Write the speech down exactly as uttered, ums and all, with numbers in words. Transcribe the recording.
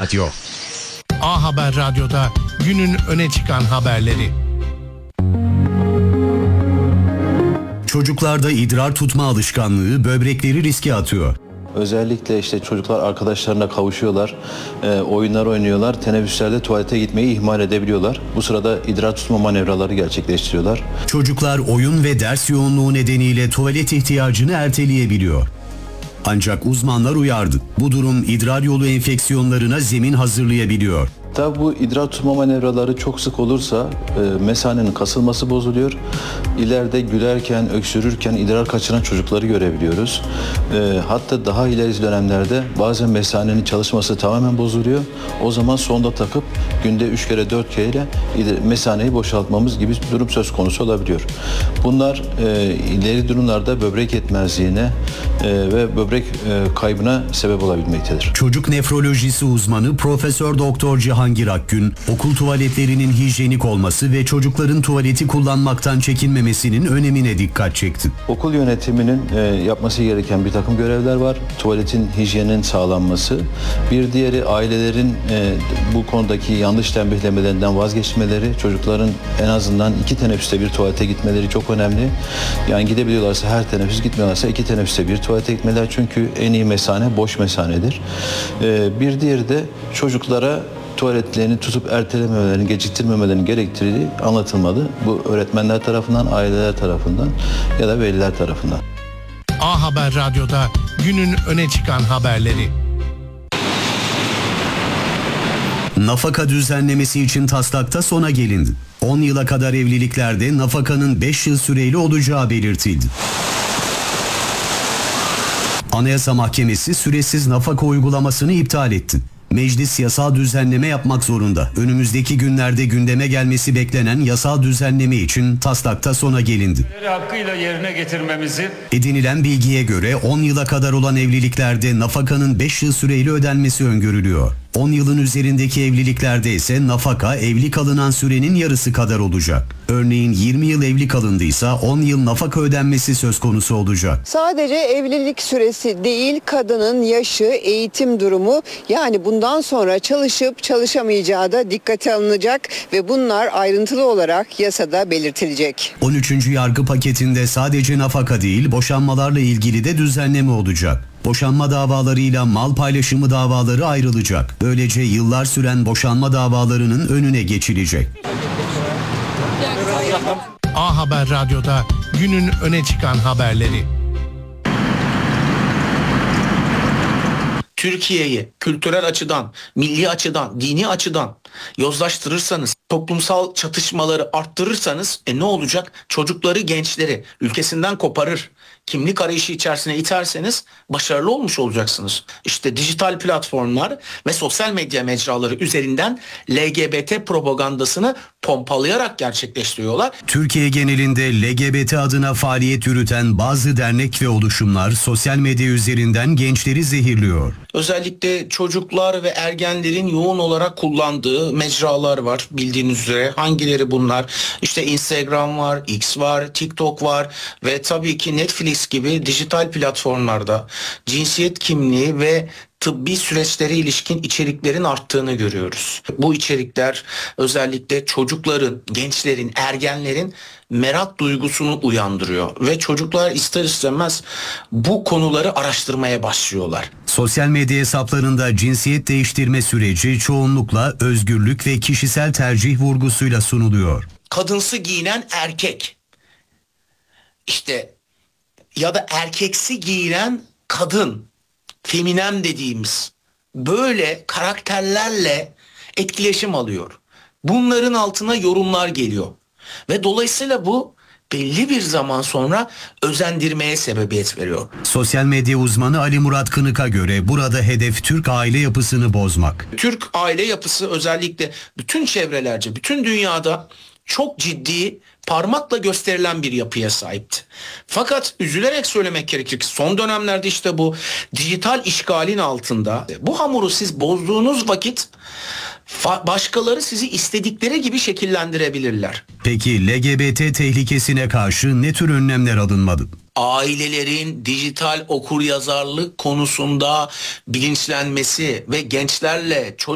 Radyo. A Haber Radyo'da günün öne çıkan haberleri. Çocuklarda idrar tutma alışkanlığı böbrekleri riske atıyor. Özellikle işte çocuklar arkadaşlarına kavuşuyorlar, e, oyunlar oynuyorlar, teneffüslerde tuvalete gitmeyi ihmal edebiliyorlar. Bu sırada idrar tutma manevraları gerçekleştiriyorlar. Çocuklar oyun ve ders yoğunluğu nedeniyle tuvalet ihtiyacını erteleyebiliyor. Ancak uzmanlar uyardı. Bu durum idrar yolu enfeksiyonlarına zemin hazırlayabiliyor. Tabi bu idrar tutma manevraları çok sık olursa e, mesanenin kasılması bozuluyor. İleride gülerken, öksürürken idrar kaçıran çocukları görebiliyoruz. E, hatta daha ileri dönemlerde bazen mesanenin çalışması tamamen bozuluyor. O zaman sonda takıp günde üç kere dört kere mesaneyi boşaltmamız gibi bir durum söz konusu olabiliyor. Bunlar e, ileri durumlarda böbrek yetmezliğine e, ve böbrek e, kaybına sebep olabilmektedir. Çocuk nefrolojisi uzmanı Profesör Doktor Cihangir Akgün, okul tuvaletlerinin hijyenik olması ve çocukların tuvaleti kullanmaktan çekinmemesinin önemine dikkat çekti. Okul yönetiminin e, yapması gereken bir takım görevler var. Tuvaletin hijyenin sağlanması. Bir diğeri ailelerin e, bu konudaki yanlış tembihlemelerinden vazgeçmeleri, çocukların en azından iki teneffüste bir tuvalete gitmeleri çok önemli. Yani gidebiliyorlarsa her teneffüs, gitmiyorlarsa iki teneffüste bir tuvalete gitmeler, çünkü en iyi mesane boş mesanedir. E, bir diğeri de çocuklara tuvaletlerini tutup ertelememelerini, geciktirmemelerini gerektirdiği anlatılmalı. Bu öğretmenler tarafından, aileler tarafından ya da veliler tarafından. A Haber Radyo'da günün öne çıkan haberleri. Nafaka düzenlemesi için taslakta sona gelindi. on yıla kadar evliliklerde nafakanın beş yıl süreli olacağı belirtildi. Anayasa Mahkemesi süresiz nafaka uygulamasını iptal etti. Meclis yasal düzenleme yapmak zorunda. Önümüzdeki günlerde gündeme gelmesi beklenen yasal düzenleme için taslakta sona gelindi. Hakkıyla yerine getirmemizi. Edinilen bilgiye göre on yıla kadar olan evliliklerde nafakanın beş yıl süreyle ödenmesi öngörülüyor. on yılın üzerindeki evliliklerde ise nafaka evli kalınan sürenin yarısı kadar olacak. Örneğin yirmi yıl evli kalındıysa on yıl nafaka ödenmesi söz konusu olacak. Sadece evlilik süresi değil, kadının yaşı, eğitim durumu, yani bundan sonra çalışıp çalışamayacağı da dikkate alınacak ve bunlar ayrıntılı olarak yasada belirtilecek. on üçüncü yargı paketinde sadece nafaka değil, boşanmalarla ilgili de düzenleme olacak. Boşanma davalarıyla mal paylaşımı davaları ayrılacak. Böylece yıllar süren boşanma davalarının önüne geçilecek. A Haber Radyo'da günün öne çıkan haberleri. Türkiye'yi kültürel açıdan, milli açıdan, dini açıdan yozlaştırırsanız, toplumsal çatışmaları arttırırsanız e ne olacak? Çocukları, gençleri ülkesinden koparır, kimlik arayışı içerisine iterseniz başarılı olmuş olacaksınız. İşte dijital platformlar ve sosyal medya mecraları üzerinden L G B T propagandasını pompalayarak gerçekleştiriyorlar. Türkiye genelinde L G B T adına faaliyet yürüten bazı dernek ve oluşumlar sosyal medya üzerinden gençleri zehirliyor. Özellikle çocuklar ve ergenlerin yoğun olarak kullandığı mecralar var bildiğiniz üzere. Hangileri bunlar? İşte Instagram var, X var, TikTok var ve tabii ki Netflix gibi dijital platformlarda cinsiyet kimliği ve tıbbi süreçlere ilişkin içeriklerin arttığını görüyoruz. Bu içerikler özellikle çocukların, gençlerin, ergenlerin merak duygusunu uyandırıyor ve çocuklar ister istemez bu konuları araştırmaya başlıyorlar. Sosyal medya hesaplarında cinsiyet değiştirme süreci çoğunlukla özgürlük ve kişisel tercih vurgusuyla sunuluyor. Kadınsı giyinen erkek, işte ya da erkeksi giyinen kadın, feminem dediğimiz böyle karakterlerle etkileşim alıyor. Bunların altına yorumlar geliyor ve dolayısıyla bu belli bir zaman sonra özendirmeye sebebiyet veriyor. Sosyal medya uzmanı Ali Murat Kınık'a göre burada hedef Türk aile yapısını bozmak. Türk aile yapısı özellikle bütün çevrelerce, bütün dünyada çok ciddi, parmakla gösterilen bir yapıya sahipti. Fakat üzülerek söylemek gerekir ki son dönemlerde işte bu dijital işgalin altında bu hamuru siz bozduğunuz vakit başkaları sizi istedikleri gibi şekillendirebilirler. Peki L G B T tehlikesine karşı ne tür önlemler alınmalı? Ailelerin dijital okuryazarlık konusunda bilinçlenmesi ve gençlerle